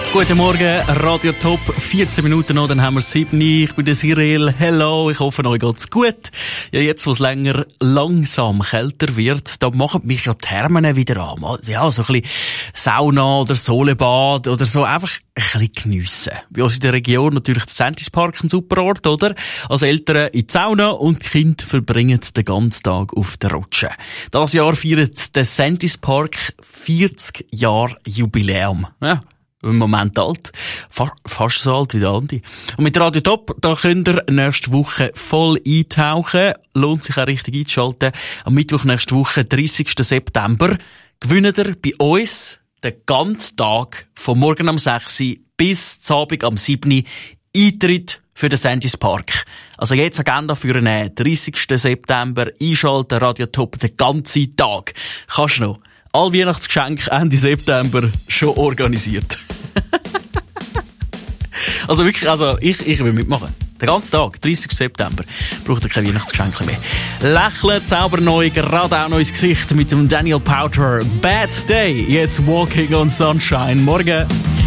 Guten Morgen, Radio Top, 14 Minuten noch, dann haben wir 7. Ich bin der Cyril, hello, ich hoffe, euch geht's gut. Ja, jetzt, wo es langsam kälter wird, da machen mich ja die Thermen wieder an. Ja, so ein bisschen Sauna oder Solebad oder so, einfach ein bisschen geniessen. Bei uns in der Region natürlich der Sentis Park ein super Ort, oder? Als Eltern in die Sauna und die Kinder verbringen den ganzen Tag auf der Rutsche. Dieses Jahr feiert der Sentis Park 40 Jahre Jubiläum. Ja. Im Moment alt. Fast so alt wie der Andi. Und mit Radio Top, da könnt ihr nächste Woche voll eintauchen. Lohnt sich auch richtig einzuschalten. Am Mittwoch nächste Woche, 30. September, gewinnt ihr bei uns den ganzen Tag, vom Morgen am 6 Uhr bis zum Abend am 7 Uhr, Eintritt für den Sentis Park. Also jetzt Agenda für den 30. September, einschalten, Radio Top, den ganzen Tag. Kannst du noch. All Weihnachtsgeschenke Ende September schon organisiert. Also wirklich, ich will mitmachen. Den ganzen Tag, 30. September, braucht ihr keine Weihnachtsgeschenke mehr. Lächeln, zauberneu, gerade auch neues Gesicht mit dem Daniel Powter. Bad Day, jetzt Walking on Sunshine. Morgen.